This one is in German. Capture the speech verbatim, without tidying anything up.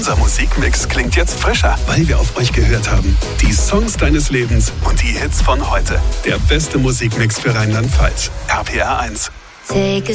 Unser Musikmix klingt jetzt frischer, weil wir auf euch gehört haben. Die Songs deines Lebens und die Hits von heute. Der beste Musikmix für Rheinland-Pfalz. R P R eins. Take a